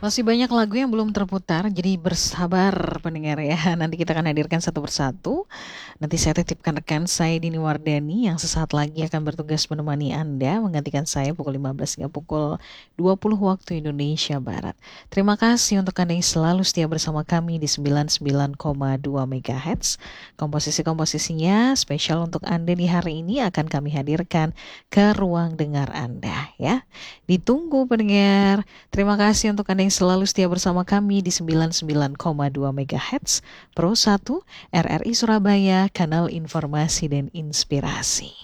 Masih banyak lagu yang belum terputar, jadi bersabar pendengar ya. Nanti kita akan hadirkan satu persatu. Nanti saya titipkan rekan saya Dini Wardani yang sesaat lagi akan bertugas menemani Anda, menggantikan saya pukul 15 hingga pukul 20 waktu Indonesia Barat. Terima kasih untuk Anda yang selalu setia bersama kami di 99,2 MHz. Komposisi-komposisinya spesial untuk Anda di hari ini akan kami hadirkan ke ruang dengar Anda ya. Ditunggu pendengar. Terima kasih untuk Anda yang selalu setia bersama kami di 99,2 MHz Pro 1 RRI Surabaya, kanal informasi dan inspirasi.